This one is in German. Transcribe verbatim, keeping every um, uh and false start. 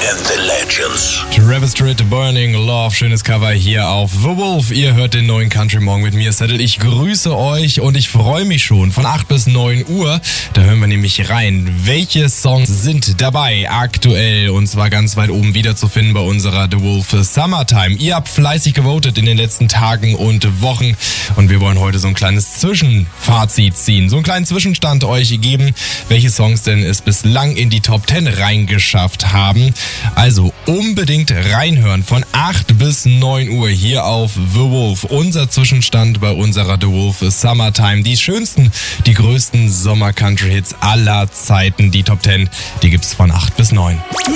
and the Legends. Travis Tritt, Burning Love, schönes Cover hier auf The Wolf. Ihr hört den neuen Country Morgen mit mir, Settle. Ich grüße euch und ich freue mich schon von acht bis neun Uhr. Da hören wir nämlich rein, welche Songs sind dabei aktuell, und zwar ganz weit oben wiederzufinden bei unserer The Wolf Summertime. Ihr habt fleißig gewotet in den letzten Tagen und Wochen und wir wollen heute so ein kleines Zwischenfazit ziehen, so einen kleinen Zwischenstand euch geben, welche Songs denn es bislang in die Top zehn reingeschafft haben. Also unbedingt reinhören von acht bis neun Uhr hier auf The Wolf. Unser Zwischenstand bei unserer The Wolf Summertime. Die schönsten, die größten Sommer-Country-Hits aller Zeiten. Die Top zehn, die gibt's von acht bis neun.